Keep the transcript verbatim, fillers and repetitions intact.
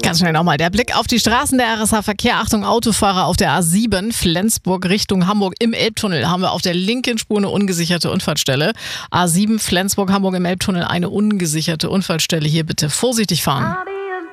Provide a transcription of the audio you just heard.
Ganz schnell nochmal der Blick auf die Straßen, der R S H-Verkehr. Achtung, Autofahrer auf der A sieben, Flensburg Richtung Hamburg im Elbtunnel. Haben wir auf der linken Spur eine ungesicherte Unfallstelle. A sieben, Flensburg, Hamburg im Elbtunnel, eine ungesicherte Unfallstelle. Hier bitte vorsichtig fahren.